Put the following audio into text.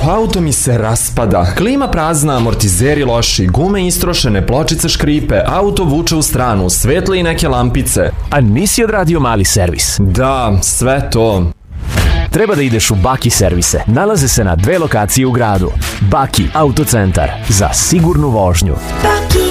auto mi se raspada. Klima prazna, amortizeri loši, gume istrošene, pločice škripe, auto vuče u stranu, svetle i neke lampice. A nisi odradio mali servis? Da, sve to. Treba da ideš u Baki servise. Nalaze se na 2 lokacije u gradu. Baki autocentar za sigurnu vožnju. Baki